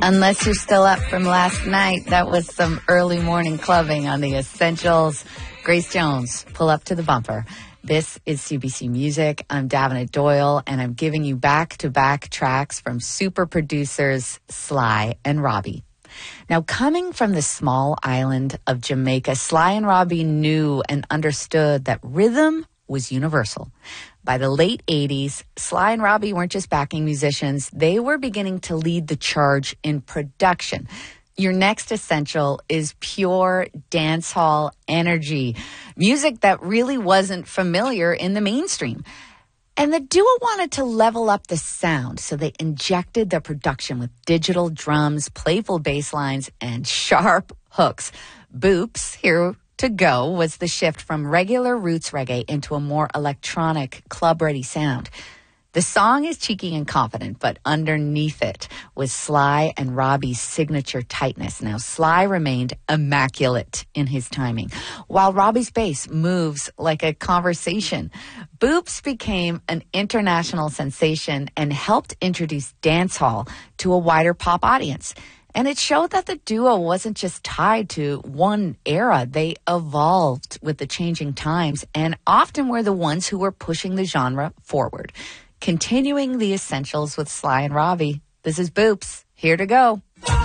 Unless you're still up from last night, that was some early morning clubbing on the Essentials. Grace Jones, pull up to the bumper. This is CBC Music. I'm Davina Doyle, and I'm giving you back-to-back tracks from super producers Sly and Robbie. Now, coming from the small island of Jamaica, Sly and Robbie knew and understood that rhythm was universal. By the late 80s, Sly and Robbie weren't just backing musicians. They were beginning to lead the charge in production. Your next essential is pure dancehall energy, music that really wasn't familiar in the mainstream. And the duo wanted to level up the sound, so they injected their production with digital drums, playful bass lines, and sharp hooks. Boops, Here to Go was the shift from regular roots reggae into a more electronic, club-ready sound. The song is cheeky and confident, but underneath it was Sly and Robbie's signature tightness. Now, Sly remained immaculate in his timing, while Robbie's bass moves like a conversation. Boops became an international sensation and helped introduce dancehall to a wider pop audience. And it showed that the duo wasn't just tied to one era. They evolved with the changing times and often were the ones who were pushing the genre forward. Continuing the essentials with Sly and Robbie, this is Boops, Here to Go.